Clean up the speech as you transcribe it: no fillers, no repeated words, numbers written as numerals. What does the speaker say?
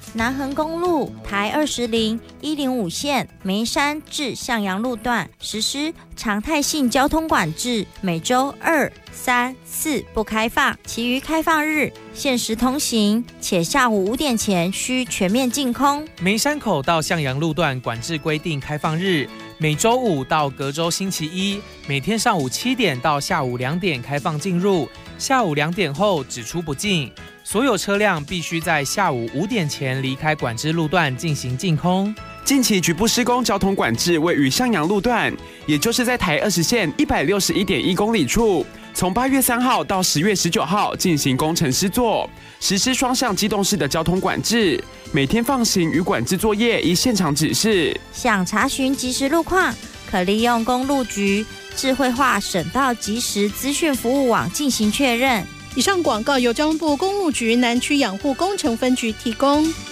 南横公路台20105线梅山至向阳路段实施常态性交通管制，每周2、3、4不开放，其余开放日限时通行，且下午5点前需全面净空。 梅山口到向阳路段管制规定开放日，每周5到隔周星期一，每天上午7点到下午2点开放进入，下午2点后只出不进。所有车辆必须在下午5点前离开管制路段进行净空。 近期局部施工交通管制位于向阳路段，也就是在台20线161.1公里处，从8月3号到10月19号进行工程施作，实施双向机动式的交通管制，每天放行与管制作业依现场指示。 想查询即时路况，可利用公路局智慧化省道即时资讯服务网进行确认。 以上广告由交通部公路局南区养护工程分局提供。